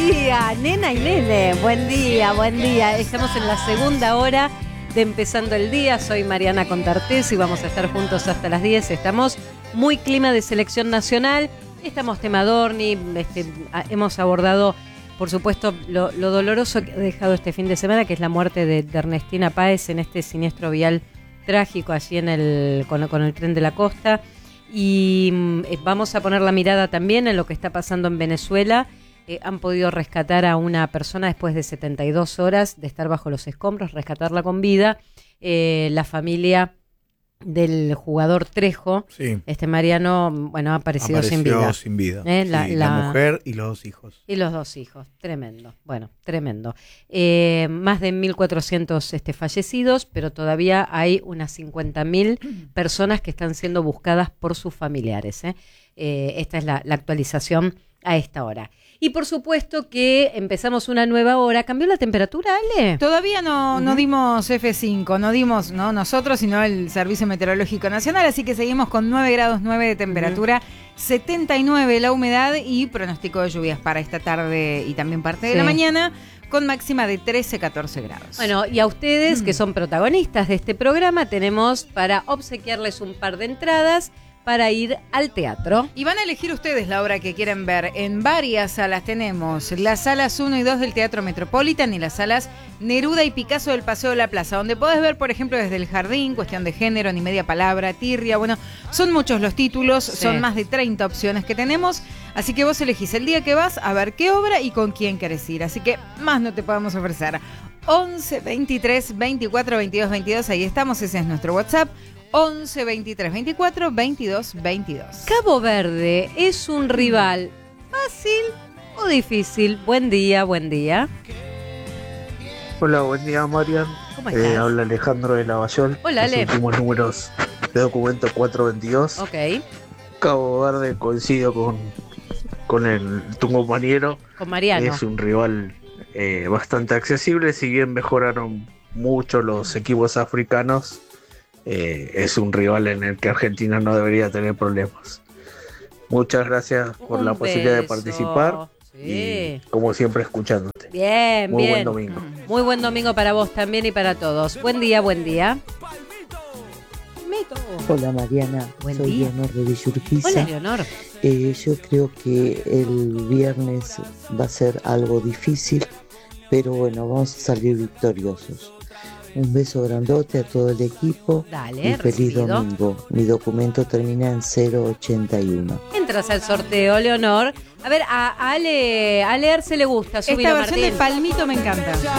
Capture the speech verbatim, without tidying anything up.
día, nena y nene. Buen día, buen día. Estamos en la segunda hora de Empezando el Día. Soy Mariana Contartés y vamos a estar juntos hasta las diez. Estamos muy clima de selección nacional. Estamos tema Dorni. Este, hemos abordado, por supuesto, lo, lo doloroso que ha dejado este fin de semana, que es la muerte de, de Ernestina Páez en este siniestro vial trágico allí en el, con, con el tren de la costa. Y eh, vamos a poner la mirada también en lo que está pasando en Venezuela. Eh, han podido rescatar a una persona después de setenta y dos horas de estar bajo los escombros, rescatarla con vida. Eh, la familia del jugador Trejo, sí. este Mariano, bueno, ha aparecido sin vida. sin vida. Eh, la, sí, la, la mujer y los dos hijos. Y los dos hijos, tremendo, bueno, tremendo. Eh, más de mil cuatrocientos este, fallecidos, pero todavía hay unas cincuenta mil personas que están siendo buscadas por sus familiares. Eh. Eh, esta es la, la actualización a esta hora. Y por supuesto que empezamos una nueva hora. ¿Cambió la temperatura, Ale? Todavía no, uh-huh. no dimos F cinco, no dimos no nosotros, sino el Servicio Meteorológico Nacional, así que seguimos con nueve grados nueve de temperatura, uh-huh. setenta y nueve la humedad y pronóstico de lluvias para esta tarde y también parte de sí. la mañana, con máxima de trece a catorce grados. Bueno, y a ustedes, mm. que son protagonistas de este programa, tenemos para obsequiarles un par de entradas para ir al teatro. Y van a elegir ustedes la obra que quieren ver. En varias salas tenemos las salas uno y dos del Teatro Metropolitan y las salas Neruda y Picasso del Paseo de la Plaza, donde podés ver, por ejemplo, Desde el Jardín, Cuestión de Género, Ni Media Palabra, Tirria. Bueno, son muchos los títulos, sí. son más de treinta opciones que tenemos, así que vos elegís el día que vas a ver qué obra y con quién querés ir. Así que más no te podemos ofrecer. once, veintitrés, veinticuatro, veintidós, veintidós, ahí estamos, ese es nuestro WhatsApp. once, veintitrés, veinticuatro, veintidós, veintidós. Cabo Verde es un rival fácil o difícil. Buen día, buen día. Hola, buen día, Marian. ¿Cómo estás? Eh, habla Alejandro de Lavallol. Hola, Ale. Los últimos números de documento cuatrocientos veintidós. Ok. Cabo Verde, coincido con, con el, tu compañero. Con Mariano. Es un rival eh, bastante accesible, si bien mejoraron mucho los equipos africanos. Eh, es un rival en el que Argentina no debería tener problemas. Muchas gracias por un la posibilidad beso. de participar sí. y como siempre escuchándote. Bien, muy bien. buen domingo. Muy buen domingo para vos también y para todos. Buen día, buen día. Hola Mariana, buen soy día. Leonor de Villurquiza. Hola Leonor. Eh, yo creo que el viernes va a ser algo difícil, pero bueno, vamos a salir victoriosos. Un beso grandote a todo el equipo. Dale, y feliz recibido. domingo. Mi documento termina en cero ochenta y uno. Entras al sorteo, Leonor. A ver, a, a Ale, a leer se le gusta. Esta versión Martín. de Palmito me encanta.